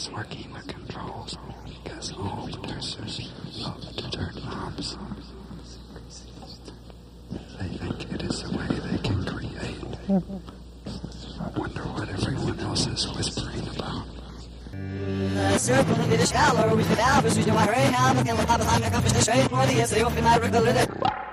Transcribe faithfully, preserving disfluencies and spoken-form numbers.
is working the controls because all producers love to turn knobs. They think it is the way they can create. I wonder what everyone else is whispering about. The circle in the shallow, we could have, we do my rain, I'm looking at the top of the line, I'm going to straight for the yes, they open my regular.